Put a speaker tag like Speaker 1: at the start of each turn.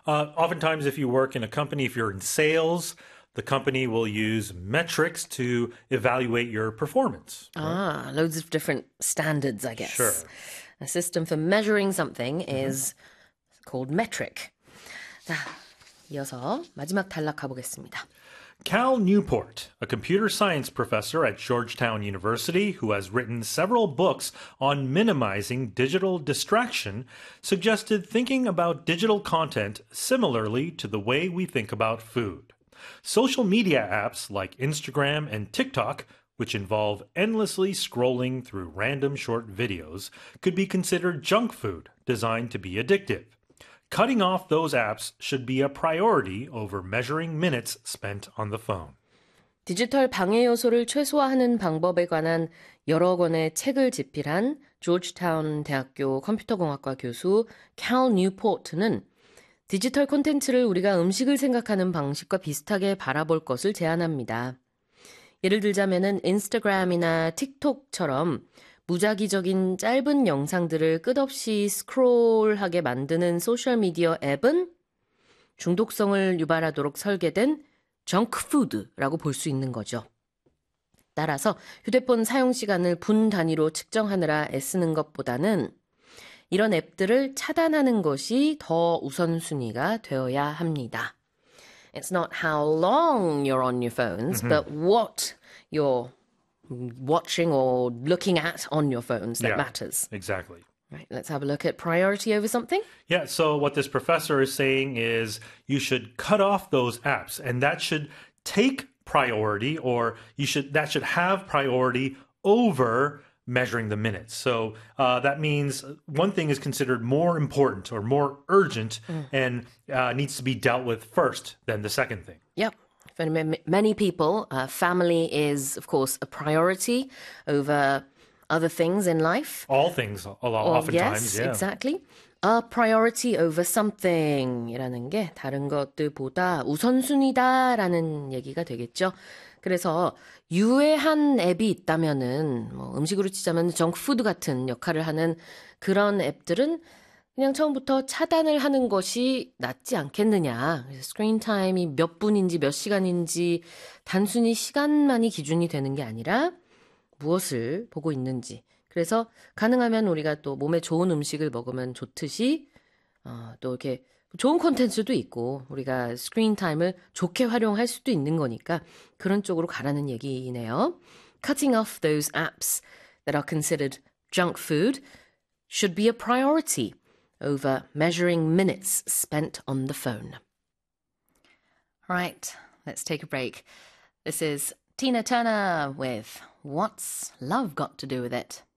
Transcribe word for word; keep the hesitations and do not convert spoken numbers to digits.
Speaker 1: Uh, oftentimes, if you work in a company, if you're in sales, the company will use metrics to evaluate your performance. Right?
Speaker 2: Ah, loads of different standards, I guess.
Speaker 1: Sure.
Speaker 2: A system for measuring something is called metric. 자, 이어서 마지막 단락 가보겠습니다.
Speaker 1: Cal Newport, a computer science professor at Georgetown University who has written several books on minimizing digital distraction, suggested thinking about digital content similarly to the way we think about food. Social media apps like Instagram and TikTok, which involve endlessly scrolling through random short videos, could be considered junk food designed to be addictive. Cutting off those apps should be a priority over measuring minutes spent on the phone.
Speaker 2: 디지털 방해 요소를 최소화하는 방법에 관한 여러 권의 책을 집필한 조지타운 대학교 컴퓨터공학과 교수 캘 뉴포트는 디지털 콘텐츠를 우리가 음식을 생각하는 방식과 비슷하게 바라볼 것을 제안합니다. 예를 들자면은 인스타그램이나 틱톡처럼 무작위적인 짧은 영상들을 끝없이 스크롤하게 만드는 소셜미디어 앱은 중독성을 유발하도록 설계된 정크푸드라고 볼 수 있는 거죠. 따라서 휴대폰 사용 시간을 분 단위로 측정하느라 애쓰는 것보다는 이런 앱들을 차단하는 것이 더 우선순위가 되어야 합니다. It's not how long you're on your phones, mm-hmm. but what you're watching or looking at on your phones that
Speaker 1: yeah,
Speaker 2: matters.
Speaker 1: Exactly.
Speaker 2: Right, let's have a look at priority over something.
Speaker 1: Yeah, so what this professor is saying is you should cut off those apps, and that should take priority, or you should that should have priority over measuring the minutes. So uh, that means one thing is considered more important or more urgent mm. and uh, needs to be dealt with first than the second thing.
Speaker 2: Yep. For many people, uh, family is, of course, a priority over other things in life.
Speaker 1: All things, a lot,
Speaker 2: or,
Speaker 1: oftentimes,
Speaker 2: yes,
Speaker 1: yeah.
Speaker 2: exactly. A priority over something이라는 게 다른 것들보다 우선순위다라는 얘기가 되겠죠. 그래서 유해한 앱이 있다면은 뭐 음식으로 치자면 정크푸드 같은 역할을 하는 그런 앱들은 그냥 처음부터 차단을 하는 것이 낫지 않겠느냐. 그래서 스크린 타임이 몇 분인지 몇 시간인지 단순히 시간만이 기준이 되는 게 아니라 무엇을 보고 있는지. 그래서 가능하면 우리가 또 몸에 좋은 음식을 먹으면 좋듯이 어, 또 이렇게 좋은 콘텐츠도 있고 우리가 스크린 타임을 좋게 활용할 수도 있는 거니까 그런 쪽으로 가라는 얘기네요. Cutting off those apps that are considered junk food should be a priority over measuring minutes spent on the phone. Right, let's take a break. This is Tina Turner with What's Love Got to Do with It?